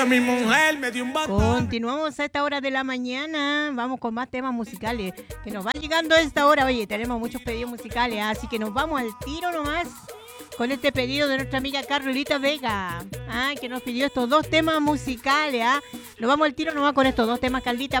Mi mujer me dio un batazo. Continuamos a esta hora de la mañana. Vamos con más temas musicales que nos van llegando a esta hora. Oye, tenemos muchos pedidos musicales, así que nos vamos al tiro nomás con este pedido de nuestra amiga Carlita Vega, que nos pidió estos dos temas musicales. Nos vamos al tiro nomás con estos dos temas, Carlita.